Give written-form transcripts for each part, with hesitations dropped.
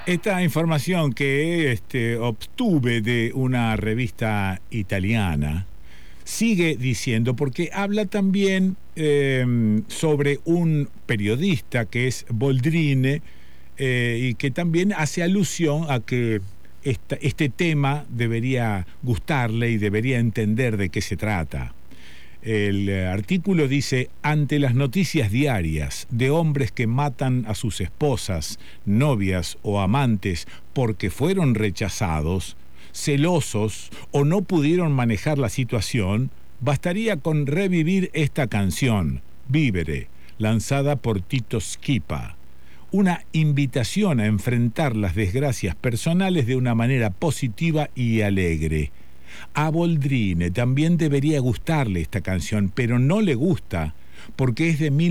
Esta información que obtuve de una revista italiana sigue diciendo, porque habla también sobre un periodista que es Boldrini y que también hace alusión a que este tema debería gustarle y debería entender de qué se trata. El artículo dice: ante las noticias diarias de hombres que matan a sus esposas, novias o amantes porque fueron rechazados, celosos o no pudieron manejar la situación, bastaría con revivir esta canción, Vivere, lanzada por Tito Schipa. Una invitación a enfrentar las desgracias personales de una manera positiva y alegre. A Boldrini también debería gustarle esta canción, pero no le gusta porque es de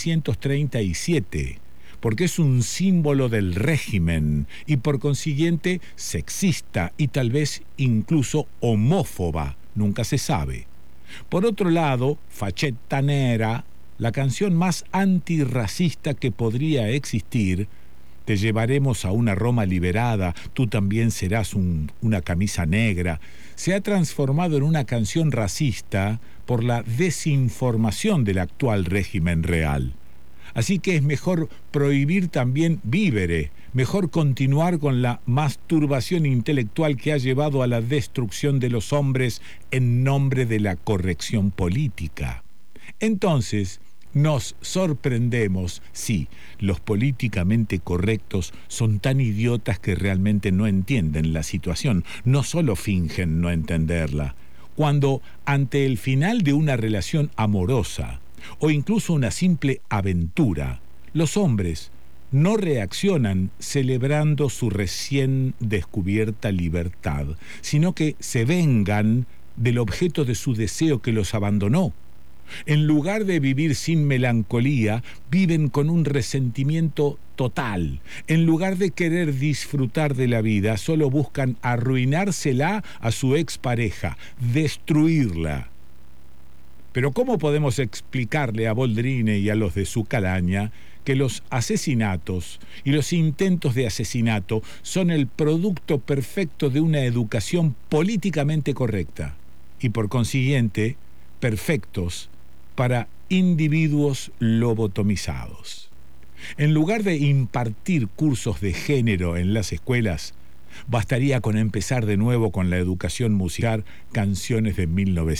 1937, porque es un símbolo del régimen y por consiguiente sexista y tal vez incluso homófoba, nunca se sabe. Por otro lado, Faccetta Nera, la canción más antirracista que podría existir, Te llevaremos a una Roma liberada, tú también serás una camisa negra, se ha transformado en una canción racista por la desinformación del actual régimen real. Así que es mejor prohibir también Vivere, mejor continuar con la masturbación intelectual que ha llevado a la destrucción de los hombres en nombre de la corrección política. Entonces, nos sorprendemos, sí, los políticamente correctos son tan idiotas que realmente no entienden la situación, no solo fingen no entenderla. Cuando, ante el final de una relación amorosa, o incluso una simple aventura, los hombres no reaccionan celebrando su recién descubierta libertad, sino que se vengan del objeto de su deseo que los abandonó. En lugar de vivir sin melancolía, viven con un resentimiento total. En lugar de querer disfrutar de la vida, solo buscan arruinársela a su expareja, destruirla. Pero ¿cómo podemos explicarle a Boldrini y a los de su calaña que los asesinatos y los intentos de asesinato son el producto perfecto de una educación políticamente correcta y por consiguiente perfectos para individuos lobotomizados? En lugar de impartir cursos de género en las escuelas, bastaría con empezar de nuevo con la educación musical, canciones de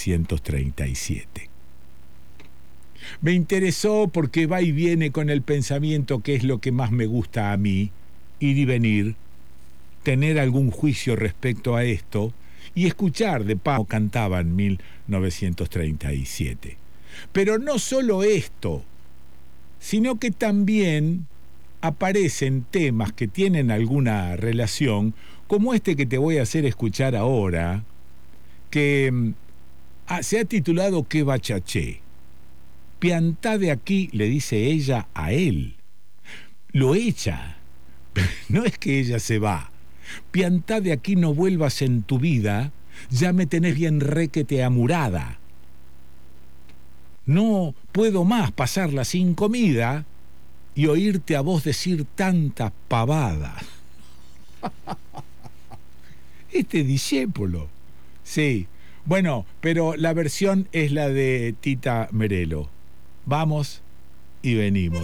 1937. Me interesó porque va y viene con el pensamiento que es lo que más me gusta a mí, ir y venir, tener algún juicio respecto a esto y escuchar de Pau cantaba en 1937. Pero no solo esto, sino que también aparecen temas que tienen alguna relación, como este que te voy a hacer escuchar ahora, que se ha titulado Que bachaché. Piantá de aquí, le dice ella a él. Lo echa. No es que ella se va. Piantá de aquí, no vuelvas en tu vida, ya me tenés bien requete amurada. No puedo más pasarla sin comida y oírte a vos decir tanta pavada. Este discépolo. Sí. Bueno, pero la versión es la de Tita Merelo. Vamos y venimos.